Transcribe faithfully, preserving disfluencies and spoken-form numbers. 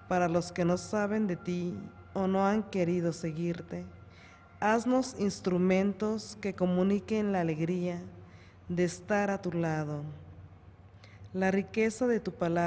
Para los que no saben de ti o no han querido seguirte, haznos instrumentos que comuniquen la alegría de estar a tu lado. La riqueza de tu palabra